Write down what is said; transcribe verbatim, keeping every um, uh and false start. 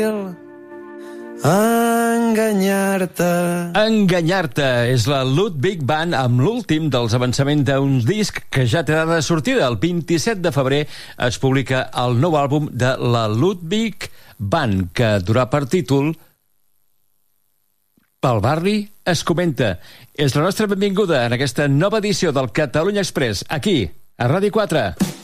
Enganyar-te. Enganyar-te és la Ludwig Band amb l'últim dels avançaments d'un disc que ja té data de sortida. El vint-i-set de febrer es publica el nou àlbum de la Ludwig Band, que durà per títol Pel barri es comenta. És la nostra benvinguda en aquesta nova edició del Catalunya Express, aquí, a Ràdio quatre.